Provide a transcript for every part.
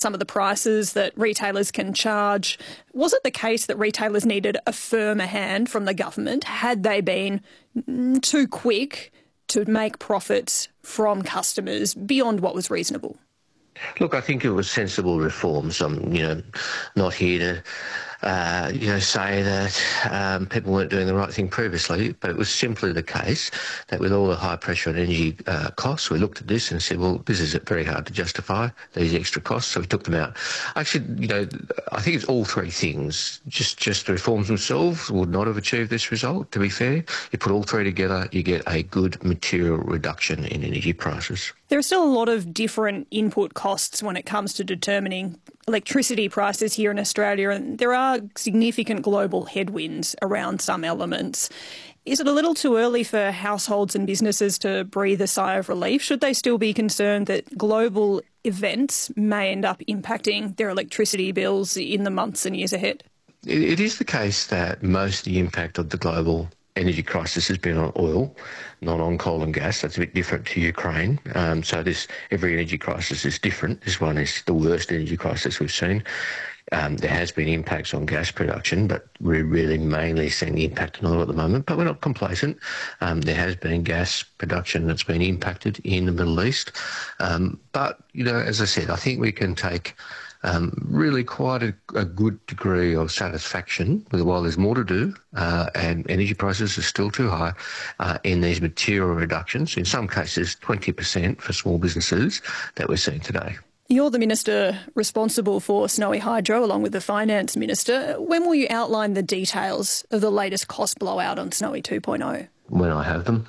some of the prices that retailers can charge. Was it the case that retailers needed a firmer hand from the government? Had they been too quick to make profits from customers beyond what was reasonable? Look, I think it was sensible reforms. I'm, not here to, say that people weren't doing the right thing previously, but it was simply the case that with all the high pressure on energy costs, we looked at this and said, well, this is very hard to justify, these extra costs, so we took them out. Actually, I think it's all three things. Just the reforms themselves would not have achieved this result, to be fair. You put all three together, you get a good material reduction in energy prices. There are still a lot of different input costs when it comes to determining electricity prices here in Australia, and there are significant global headwinds around some elements. Is it a little too early for households and businesses to breathe a sigh of relief? Should they still be concerned that global events may end up impacting their electricity bills in the months and years ahead? It is the case that most of the impact of the global energy crisis has been on oil, not on coal and gas. That's a bit different to Ukraine. So every energy crisis is different. This one is the worst energy crisis we've seen. There has been impacts on gas production, but we're really mainly seeing the impact on oil at the moment. But we're not complacent. There has been gas production that's been impacted in the Middle East. But, as I said, I think we can take really quite a good degree of satisfaction while there's more to do and energy prices are still too high in these material reductions, in some cases 20% for small businesses that we're seeing today. You're the Minister responsible for Snowy Hydro along with the Finance Minister. When will you outline the details of the latest cost blowout on Snowy 2.0? When I have them.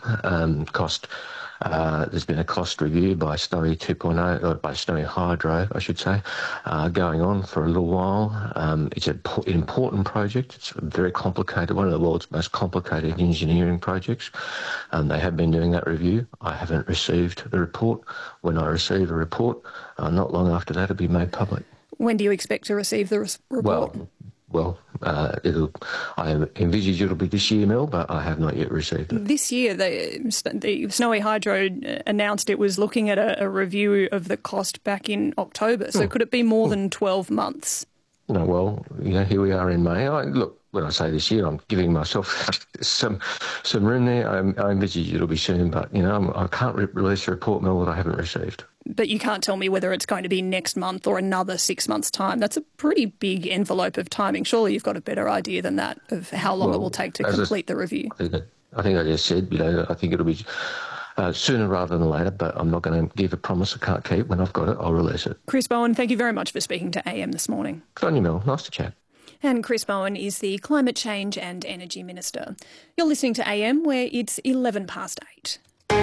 There's been a cost review by Snowy 2.0, or by Snowy Hydro, I should say, going on for a little while. It's an important project. It's very complicated, one of the world's most complicated engineering projects. They have been doing that review. I haven't received the report. When I receive a report, not long after that, it'll be made public. When do you expect to receive the report? I envisage it'll be this year, Mel, but I have not yet received it. This year, the Snowy Hydro announced it was looking at a review of the cost back in October. So could it be more than 12 months? No, well, here we are in May. Look, when I say this year, I'm giving myself some room there. I envisage it'll be soon, but, I can't release a report, Mel, that I haven't received. But you can't tell me whether it's going to be next month or another 6 months' time. That's a pretty big envelope of timing. Surely you've got a better idea than that of how long it will take to complete the review. I think I just said, I think it'll be sooner rather than later, but I'm not going to give a promise I can't keep. When I've got it, I'll release it. Chris Bowen, thank you very much for speaking to AM this morning. Good on you, Mel. Nice to chat. And Chris Bowen is the Climate Change and Energy Minister. You're listening to AM, where it's 8:11.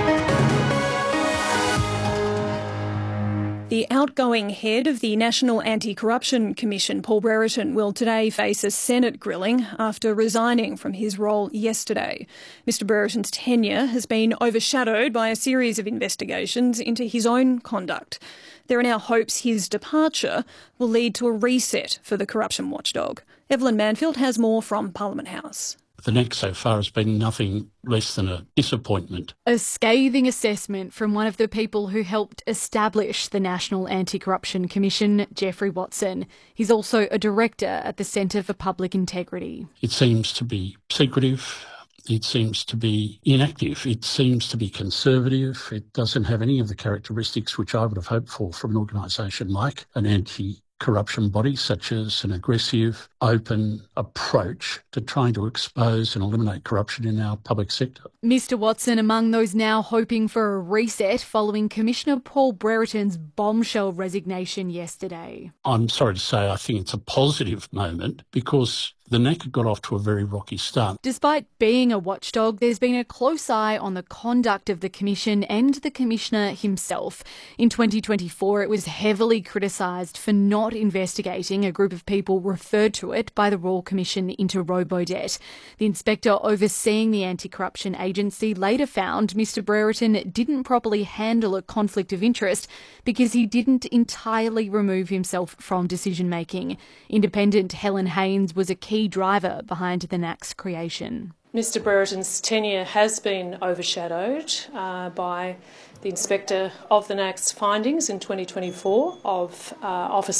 The outgoing head of the National Anti-Corruption Commission, Paul Brereton, will today face a Senate grilling after resigning from his role yesterday. Mr Brereton's tenure has been overshadowed by a series of investigations into his own conduct. There are now hopes his departure will lead to a reset for the corruption watchdog. Evelyn Manfield has more from Parliament House. The next so far has been nothing less than a disappointment. A scathing assessment from one of the people who helped establish the National Anti-Corruption Commission, Geoffrey Watson. He's also a director at the Centre for Public Integrity. It seems to be secretive. It seems to be inactive. It seems to be conservative. It doesn't have any of the characteristics which I would have hoped for from an organisation like an anti-corruption body, such as an aggressive, open approach to trying to expose and eliminate corruption in our public sector. Mr Watson among those now hoping for a reset following Commissioner Paul Brereton's bombshell resignation yesterday. I'm sorry to say I think it's a positive moment because the NACA got off to a very rocky start. Despite being a watchdog, there's been a close eye on the conduct of the Commission and the Commissioner himself. In 2024, it was heavily criticised for not investigating a group of people referred to it by the Royal Commission into Robodebt. The inspector overseeing the anti-corruption agency later found Mr Brereton didn't properly handle a conflict of interest because he didn't entirely remove himself from decision-making. Independent Helen Haynes was a key driver behind the NAC's creation. Mr Brereton's tenure has been overshadowed by the Inspector of the NAC's findings in 2024 of Officer